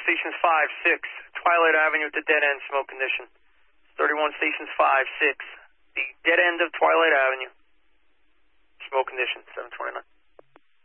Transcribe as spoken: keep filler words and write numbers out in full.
stations five, six, Twilight Avenue at the dead end, smoke condition. thirty-one stations five, six, the dead end of Twilight Avenue, smoke condition, seven twenty-nine.